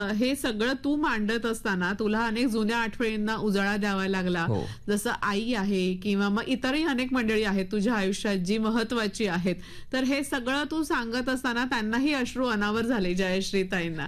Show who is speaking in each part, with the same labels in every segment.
Speaker 1: हे सगळं तू मांडत असताना तुला अनेक जुन्या आठवणींना उजाळा द्यावा लागला.
Speaker 2: हो.
Speaker 1: जसं आई आहे किंवा मग इतरही अनेक मंडळी आहेत तुझ्या आयुष्यात जी महत्वाची आहेत. तर हे सगळं तू सांगत असताना त्यांनाही अश्रू अनावर झाले जयश्रीताईंना.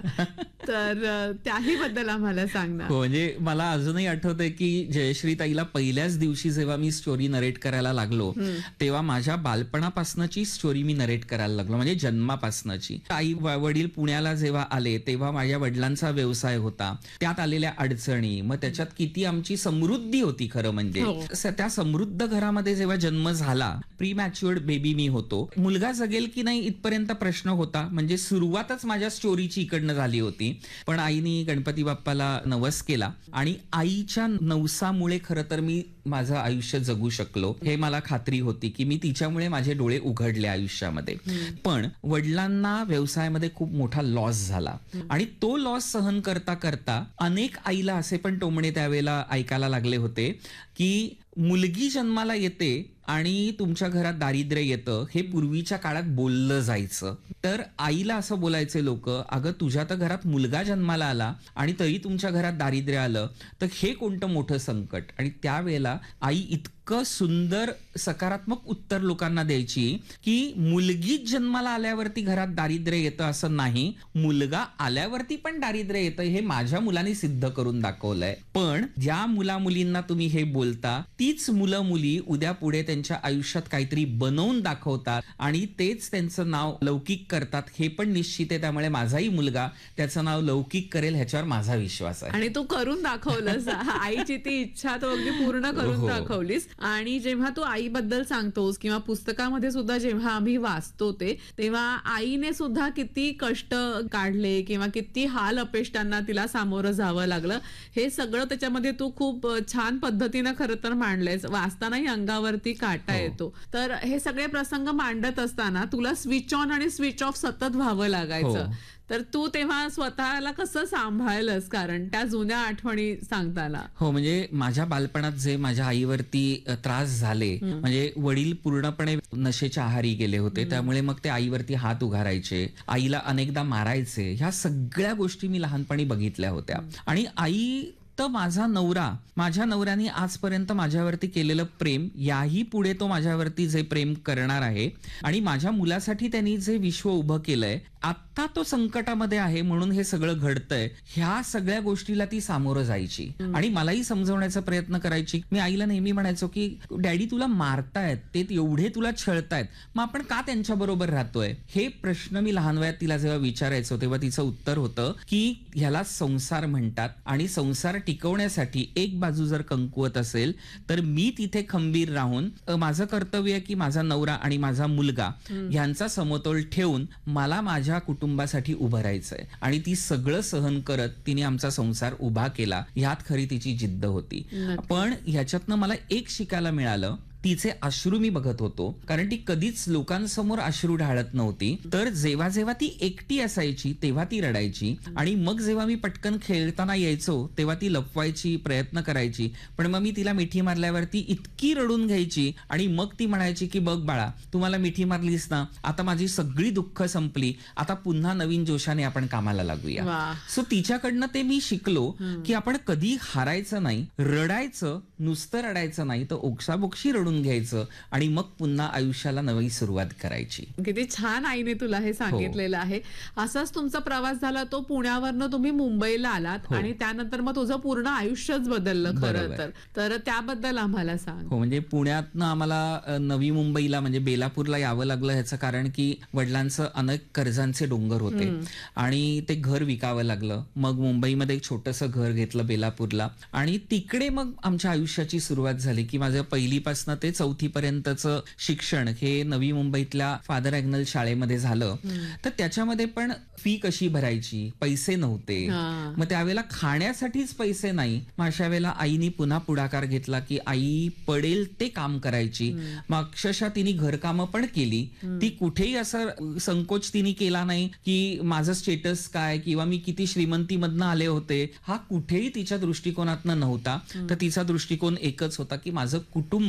Speaker 1: तर त्याही बद्दल आम्हाला सांग ना.
Speaker 2: हो, म्हणजे मला अजूनही आठवतंय की जयश्रीताईला पहिल्याच दिवशी जेव्हा मी स्टोरी नरेट करायला लागलो तेव्हा माझ्या बालपणापासनची स्टोरी मी नरेट करायला लागलो, म्हणजे जन्मापासनची. आई वडील पुण्याला जेव्हा आले तेव्हा माझ्या वडिलांचा व्यवसाय होता, त्यात आलेल्या अडचणी, मग त्याच्यात किती आमची समृद्धी होती खरं म्हणजे. त्या समृद्ध घरामध्ये जेव्हा जन्म झाला, प्री मॅच्युअर्ड बेबी मी होतो, मुलगा जगेल की नाही इथपर्यंत प्रश्न होता. म्हणजे सुरुवातच माझ्या स्टोरीची इकडनं झाली होती. पण आईनी गणपती बाप्पाला नवस केला आणि आईच्या नवसामुळे खरं तर मी माझं आयुष्य जगू शकलो, हे मला खात्री होती की मी तिच्यामुळे माझे डोळे उघडले आयुष्यामध्ये. पण वडिलांना व्यवसायामध्ये खूप मोठा लॉस झाला आणि तो लॉस सहन करता करता अनेक आईला असे पण टोमणे त्यावेळेला ऐकायला लागले होते की मुलगी जन्माला येते आणि तुमच्या घरात दारिद्र्य येतं, हे पूर्वीच्या काळात बोललं जायचं. तर आईला असं बोलायचे लोक, अगं तुझ्या तर घरात मुलगा जन्माला आला आणि तरी तुमच्या घरात दारिद्र्य आलं, तर हे कोणतं मोठं संकट. आणि त्यावेळेला आई इतकं सुंदर सकारात्मक उत्तर लोकांना द्यायची की मुलगीच जन्माला आल्यावरती घरात दारिद्र्य येतं असं नाही, मुलगा आल्यावरती पण दारिद्र्य येतं, हे माझ्या मुलांनी सिद्ध करून दाखवलंय. पण ज्या मुला मुलींना तुम्ही हे बोलता तीच मुलं मुली उद्या पुढे त्यांच्या आयुष्यात काहीतरी बनवून दाखवतात आणि तेच त्यांचं नाव लौकिक करतात, हे पण निश्चित आहे. त्यामुळे माझाही मुलगा त्याचं नाव लौकिक करेल ह्याच्यावर माझा विश्वास आहे.
Speaker 1: आणि तू करून दाखवलंस. आईची ती इच्छा तो अगदी पूर्ण करून दाखवलीस. आणि जेव्हा तू आईबद्दल सांगतोस किंवा पुस्तकामध्ये सुद्धा जेव्हा आम्ही वाचतो तेव्हा आईने सुद्धा किती कष्ट काढले किंवा किती हाल अपेष्टांना तिला सामोरं जावं लागलं, हे सगळं त्याच्यामध्ये तू खूप छान पद्धतीनं खरं तर मांडलंयस. वाचतानाही अंगावरती काटा येतो. तर हे सगळे प्रसंग मांडत असताना तुला स्विच ऑन आणि स्विच ऑफ सतत व्हावं लागायचं. तर तू तेव्हा स्वतःला कसं सांभाळलंस, कारण त्या जुन्या आठवणी सांगताना?
Speaker 2: हो, म्हणजे माझ्या बालपणात जे माझ्या आईवरती त्रास झाले, म्हणजे वडील पूर्णपणे नशेच्या आहारी गेले होते, त्यामुळे मग ते आईवरती हात उगारायचे, आईला अनेकदा मारायचे, ह्या सगळ्या गोष्टी मी लहानपणी बघितल्या होत्या. आणि आई तर माझा नवरा, माझ्या नवऱ्याने आजपर्यंत माझ्यावरती केलेलं प्रेम, याही पुढे तो माझ्यावरती जे प्रेम करणार आहे आणि माझ्या मुलासाठी त्यांनी जे विश्व उभं केलंय, आता तो संकटामध्ये आहे म्हणून हे सगळं घडतंय, ह्या सगळ्या गोष्टीला ती सामोरं जायची आणि मलाही समजवण्याचा प्रयत्न करायची. मी आईला नेहमी म्हणायचो की डॅडी तुला मारतायत, ते एवढे तुला छळतायत, मग आपण का त्यांच्या बरोबर राहतोय? हे प्रश्न मी लहान वयात तिला जेव्हा विचारायचो तेव्हा तिचं उत्तर होतं की ह्याला संसार म्हणतात आणि संसार टिकवण्यासाठी एक बाजू जर कमकुवत असेल तर मी तिथे खंबीर राहून माझं कर्तव्य की माझा नवरा आणि माझा मुलगा ह्यांचा समतोल ठेवून मला माझ्या कुटुंबासाठी उभं राहायचंय. आणि ती सगळं सहन करत तिने आमचा संसार उभा केला. ह्यात खरी तिची जिद्द होती. पण ह्याच्यातनं मला एक शिकायला मिळालं, तिचे अश्रू मी बघत होतो, कारण ती कधीच लोकांसमोर अश्रू ढाळत नव्हती. तर जेव्हा जेव्हा ती एकटी असायची तेव्हा ती रडायची आणि मग जेव्हा मी पटकन खेळताना यायचो तेव्हा ती लपवायची, प्रयत्न करायची. पण मग मी तिला मिठी मारल्यावरती इतकी रडून घ्यायची आणि मग ती म्हणायची की बघ बाळा, तू मला मिठी मारलीस ना, आता माझी सगळी दुःख संपली, आता पुन्हा नवीन जोशाने आपण कामाला लागूया. सो तिच्याकडनं ते मी शिकलो की आपण कधी हारायचं नाही, रडायचं, नुसतं रडायचं नाही तर ओक्साबोक्षी रडून घ्यायचं आणि मग पुन्हा आयुष्याला नवी सुरुवात करायची.
Speaker 1: किती छान आईने तुला हे सांगितलेलं आहे. असाच तुमचा प्रवास झाला, तो पुण्यावरनं तुम्ही मुंबईला आलात आणि त्यानंतर मग तुझं पूर्ण आयुष्यच बदललं खरं तर त्याबद्दल आम्हाला सांग.
Speaker 2: हो, म्हणजे पुण्यातनं आम्हाला नवी मुंबईला म्हणजे बेलापूरला यावं लागलं. ह्याचं कारण की वडिलांचं अनेक कर्जांचे डोंगर होते आणि ते घर विकावं लागलं. मग मुंबईमध्ये एक छोटंसं घर घेतलं बेलापूरला आणि तिकडे मग आमच्या आयुष्याची सुरुवात झाली की माझं पहिलीपासून ते 4थी पर्यंतचं शिक्षण हे नवी मुंबईतल्या फादर ॲग्नल शाळेमध्ये झालं. तर त्याच्यामध्ये पण फी कशी भरायची, पैसे नव्हते. मग त्यावेळेला खाण्यासाठीच पैसे नाही. मग अशा वेळेला आईनी पुन्हा पुढाकार घेतला की आई पडेल ते काम करायची. मग अक्षरशः तिने घरकामं पण केली. ती कुठेही असं संकोच तिने केला नाही की माझं स्टेटस काय किंवा मी किती श्रीमंतीमधनं आले होते, हा कुठेही तिच्या दृष्टिकोनातनं नव्हता. तर तिचा दृष्टिकोन एकच होता की माझं कुटुंब,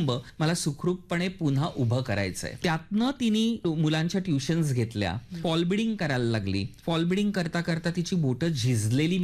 Speaker 2: मला सुखरूपपणे पुन्हा उभं करायचंय. त्यातनं तिने मुलांच्या ट्युशन्स घेतल्या, फॉल बिडिंग करायला लागली. फॉल बिडिंग करता करता तिची बोटं झिजलेली